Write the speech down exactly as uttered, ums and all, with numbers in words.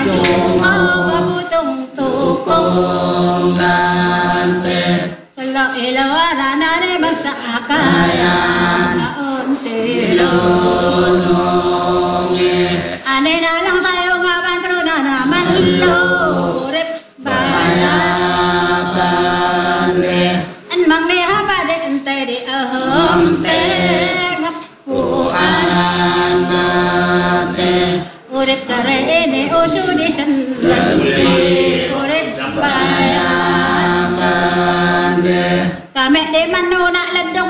Jungo babutong tukong dante Kalau ilawara na rin magsakayan Naunti lunongi Ane na lang sa'yo nga bangkro na naman Lurip bayatan An mang ni haba de ente di ahom te Ngapuan nate Urip kare ini usu di senlenti Urip bayatan Kami di manu nak ledok